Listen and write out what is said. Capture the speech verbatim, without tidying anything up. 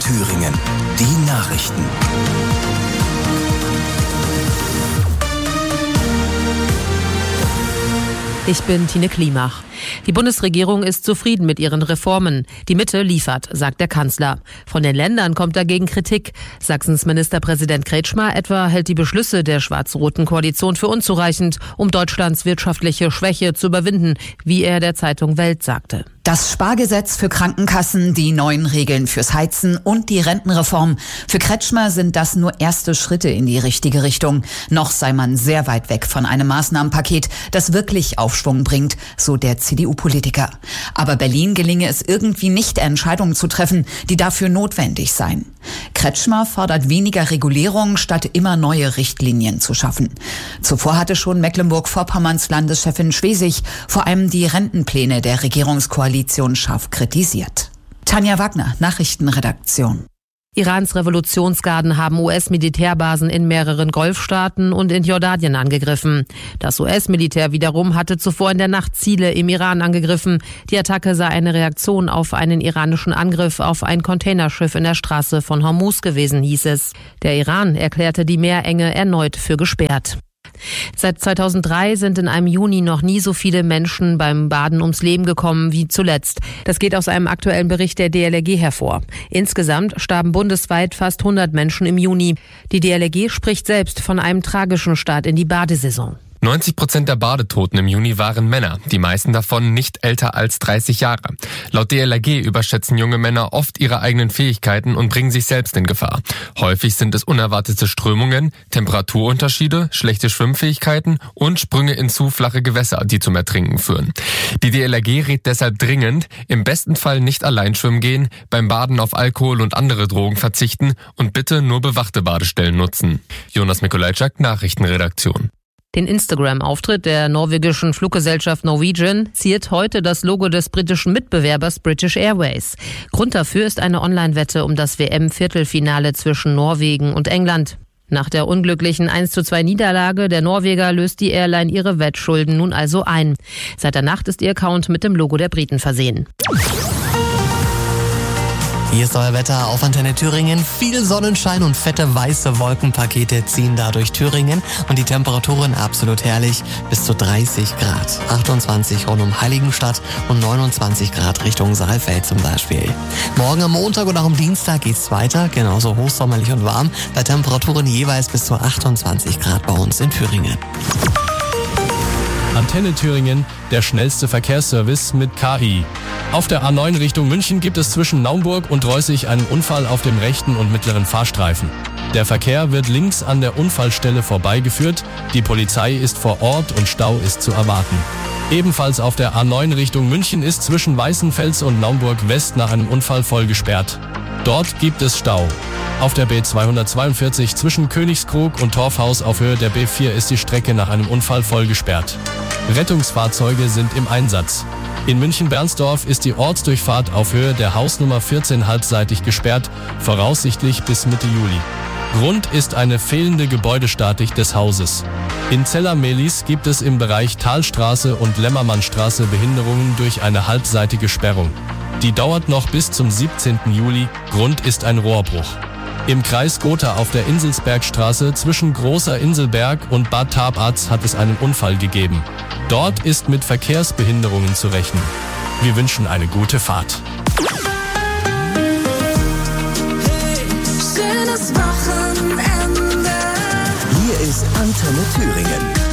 Thüringen. Die Nachrichten. Ich bin Tine Klimach. Die Bundesregierung ist zufrieden mit ihren Reformen. Die Mitte liefert, sagt der Kanzler. Von den Ländern kommt dagegen Kritik. Sachsens Ministerpräsident Kretschmer etwa hält die Beschlüsse der schwarz-roten Koalition für unzureichend, um Deutschlands wirtschaftliche Schwäche zu überwinden, wie er der Zeitung Welt sagte. Das Spargesetz für Krankenkassen, die neuen Regeln fürs Heizen und die Rentenreform. Für Kretschmer sind das nur erste Schritte in die richtige Richtung. Noch sei man sehr weit weg von einem Maßnahmenpaket, das wirklich Aufschwung bringt, so der C D U-Politiker. Aber Berlin gelinge es irgendwie nicht, Entscheidungen zu treffen, die dafür notwendig seien. Kretschmer fordert weniger Regulierung, statt immer neue Richtlinien zu schaffen. Zuvor hatte schon Mecklenburg-Vorpommerns Landeschefin Schwesig vor allem die Rentenpläne der Regierungskoalition scharf kritisiert. Tanja Wagner, Nachrichtenredaktion. Irans Revolutionsgarden haben U S-Militärbasen in mehreren Golfstaaten und in Jordanien angegriffen. Das U S-Militär wiederum hatte zuvor in der Nacht Ziele im Iran angegriffen. Die Attacke sei eine Reaktion auf einen iranischen Angriff auf ein Containerschiff in der Straße von Hormuz gewesen, hieß es. Der Iran erklärte die Meerenge erneut für gesperrt. Seit zweitausenddrei sind in einem Juni noch nie so viele Menschen beim Baden ums Leben gekommen wie zuletzt. Das geht aus einem aktuellen Bericht der D L R G hervor. Insgesamt starben bundesweit fast hundert Menschen im Juni. Die D L R G spricht selbst von einem tragischen Start in die Badesaison. neunzig Prozent der Badetoten im Juni waren Männer, die meisten davon nicht älter als dreißig Jahre. Laut D L R G überschätzen junge Männer oft ihre eigenen Fähigkeiten und bringen sich selbst in Gefahr. Häufig sind es unerwartete Strömungen, Temperaturunterschiede, schlechte Schwimmfähigkeiten und Sprünge in zu flache Gewässer, die zum Ertrinken führen. Die D L R G rät deshalb dringend, im besten Fall nicht allein schwimmen gehen, beim Baden auf Alkohol und andere Drogen verzichten und bitte nur bewachte Badestellen nutzen. Jonas Mikolajczak, Nachrichtenredaktion. Den Instagram-Auftritt der norwegischen Fluggesellschaft Norwegian ziert heute das Logo des britischen Mitbewerbers British Airways. Grund dafür ist eine Online-Wette um das W M-Viertelfinale zwischen Norwegen und England. Nach der unglücklichen eins zu zwei Niederlage der Norweger löst die Airline ihre Wettschulden nun also ein. Seit der Nacht ist ihr Account mit dem Logo der Briten versehen. Hier ist euer Wetter auf Antenne Thüringen. Viel Sonnenschein und fette weiße Wolkenpakete ziehen da durch Thüringen und die Temperaturen absolut herrlich, bis zu dreißig Grad. achtundzwanzig rund um Heiligenstadt und neunundzwanzig Grad Richtung Saalfeld zum Beispiel. Morgen am Montag und auch am Dienstag geht's weiter, genauso hochsommerlich und warm, bei Temperaturen jeweils bis zu achtundzwanzig Grad bei uns in Thüringen. Antenne Thüringen, der schnellste Verkehrsservice mit K I. Auf der A neun Richtung München gibt es zwischen Naumburg und Reußig einen Unfall auf dem rechten und mittleren Fahrstreifen. Der Verkehr wird links an der Unfallstelle vorbeigeführt. Die Polizei ist vor Ort und Stau ist zu erwarten. Ebenfalls auf der A neun Richtung München ist zwischen Weißenfels und Naumburg West nach einem Unfall voll gesperrt. Dort gibt es Stau. Auf der B zweihundertzweiundvierzig zwischen Königskrug und Torfhaus auf Höhe der B vier ist die Strecke nach einem Unfall voll gesperrt. Rettungsfahrzeuge sind im Einsatz. In München-Bernsdorf ist die Ortsdurchfahrt auf Höhe der Hausnummer vierzehn halbseitig gesperrt, voraussichtlich bis Mitte Juli. Grund ist eine fehlende Gebäudestatik des Hauses. In Zeller-Mehlis gibt es im Bereich Talstraße und Lämmermannstraße Behinderungen durch eine halbseitige Sperrung. Die dauert noch bis zum siebzehnten Juli. Grund ist ein Rohrbruch. Im Kreis Gotha auf der Inselsbergstraße zwischen Großer Inselberg und Bad Tabatz hat es einen Unfall gegeben. Dort ist mit Verkehrsbehinderungen zu rechnen. Wir wünschen eine gute Fahrt. Hey, schönes Wochenende. Hier ist Antenne Thüringen.